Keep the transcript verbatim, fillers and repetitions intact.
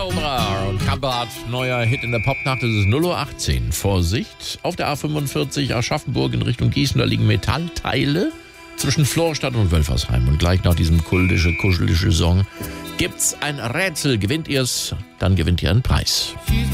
Cobra und Kampert, neuer Hit in der Popnacht, es ist null Uhr achtzehn. Vorsicht, auf der A fünfundvierzig Aschaffenburg in Richtung Gießen, da liegen Metallteile zwischen Florstadt und Wölfersheim. Und gleich nach diesem kultische, kuschelige Song gibt's ein Rätsel. Gewinnt ihr's, dann gewinnt ihr einen Preis.